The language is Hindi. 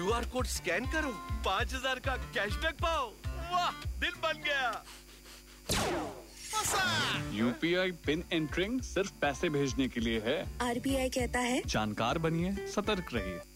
क्यूआर कोड स्कैन करो, 5,000 का कैशबैक पाओ। वाह, दिल बन गया। यूपीआई पिन एंटरिंग सिर्फ पैसे भेजने के लिए है। आरबीआई कहता है जानकार बनिए, सतर्क रहिए।